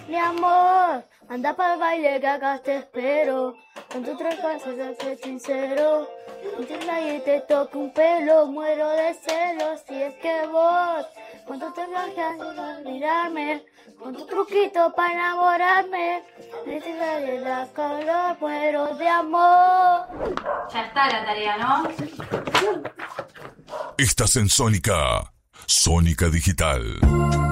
Mi amor, anda para el baile que acá te espero. Con tus tres cosas yo soy sincero. Y te toque un pelo, muero de celos. Si es que vos, con tu tecnología para mirarme, con tu truquito para enamorarme, de la calor, muero de amor. Ya está la tarea, ¿no? Estás en Sónica. Sónica Digital.